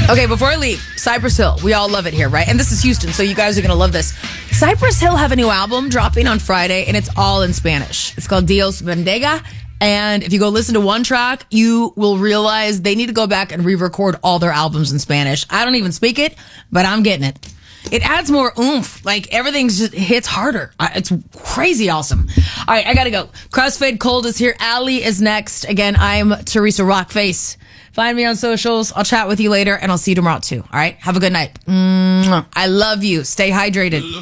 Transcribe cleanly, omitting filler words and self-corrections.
Okay, before I leave, Cypress Hill. We all love it here, right? And this is Houston, so you guys are going to love this. Cypress Hill have a new album dropping on Friday, and it's all in Spanish. It's called Dios Bendiga. And if you go listen to one track, you will realize they need to go back and re-record all their albums in Spanish. I don't even speak it, but I'm getting it. It adds more oomph. Like, everything just hits harder. It's crazy awesome. All right, I gotta go. Crossfade Cold is here. Allie is next. Again, I'm Teresa Rockface. Find me on socials. I'll chat with you later, and I'll see you tomorrow, too. All right? Have a good night. I love you. Stay hydrated.